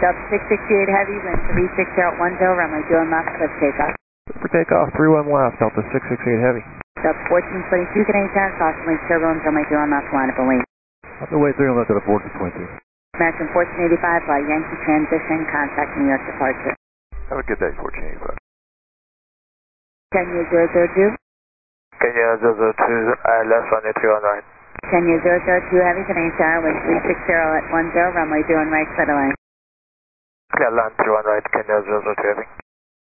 Dub 668 Heavy, wind 36010, runway 21 left, clear for takeoff. For takeoff, 31 left, Delta 668 Heavy. Dub 1422 Canadian Tower, crossing link turbo and runway 21 left, line up and wait. Up the way 3 left at a 1422. American 1485, flight Yankee transition, contact New York departure. Have a good day, 1485. Kenya 002. Kenya 002, left runway 31 right. Kenya 002 Heavy, Canadian Tower, wind 360 at 10, runway 21 right, center line. Clear land 31 right, Kenya 002 Heavy.